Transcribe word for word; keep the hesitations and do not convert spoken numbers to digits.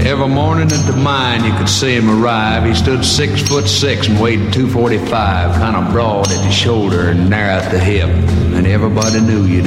Every morning at the mine you could see him arrive. He stood six foot six and weighed two forty-five, kind of broad at the shoulder and narrow at the hip. And everybody knew you